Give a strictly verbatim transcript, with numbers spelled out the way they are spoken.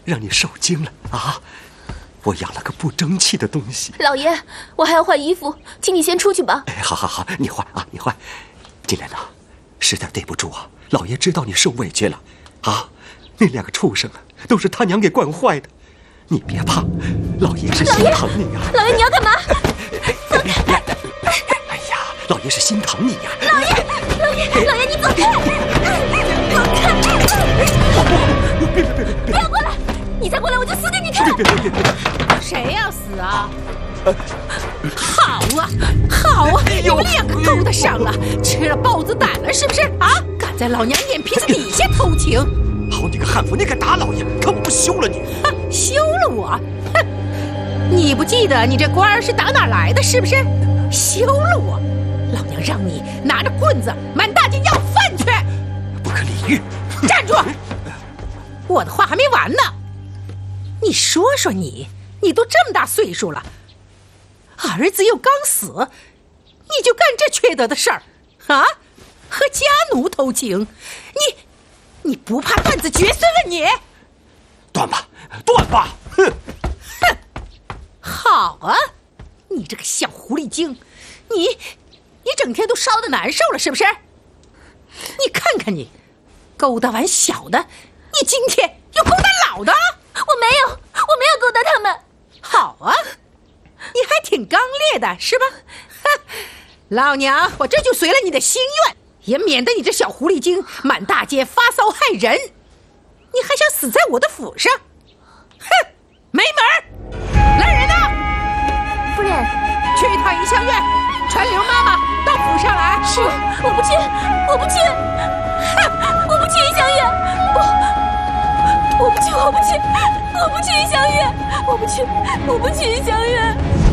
让你受惊了啊！我养了个不争气的东西。 老爷，我还要换衣服，请你先出去吧。 哎，好好好，你换啊，你换。金莲呐，实在对不住啊，老爷知道你受委屈了啊。那两个畜生都是他娘给惯坏的，你别怕，老爷是心疼你啊。 老爷，你要干嘛？ 走开！哎呀，老爷是心疼你呀。 老爷，老爷，老爷，你走开！走开！ 不不，别别别别！ 不要过来！你再过来，我就撕给你看！ 别别别别！ 谁要死啊？好啊，好啊！你们两个勾搭上了，吃了豹子胆了是不是啊？敢在老娘眼皮子底下偷情！ 好你个悍妇，你敢打老爷，看我不休了你！ 哼，休了我！哼，你不记得你这官儿是打哪来的是不是？休了我！老娘让你拿着棍子满大街要饭去！ 不可理喻！ 站住！我的话还没完呢。你说说你，你都这么大岁数了，儿子又刚死，你就干这缺德的事儿啊？和家奴偷情，你你不怕断子绝孙了你？ 断吧，断吧！哼哼，好啊，你这个小狐狸精，你你整天都烧得难受了是不是？你看看你，勾搭完小的，你今天又勾搭老的。 我没有，我没有勾搭他们。 好啊，你还挺刚烈的是吧？哼，老娘我这就随了你的心愿，也免得你这小狐狸精满大街发骚害人。你还想死在我的府上？哼，没门儿！来人呐！ 夫人， 去一趟怡香院，传刘妈妈到府上来。 是，我不去，我不去，哼，我不去怡香院，我。我不去，我不去，我不去怡香院，我不去，我不去怡香院。